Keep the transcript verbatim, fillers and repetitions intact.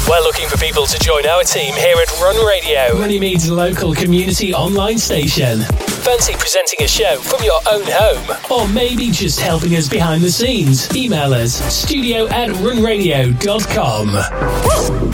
We're looking for people to join our team here at Run Radio, Runnymede local community online station. Fancy presenting a show from your own home? Or maybe just helping us behind the scenes? Email us studio at runradio dot com.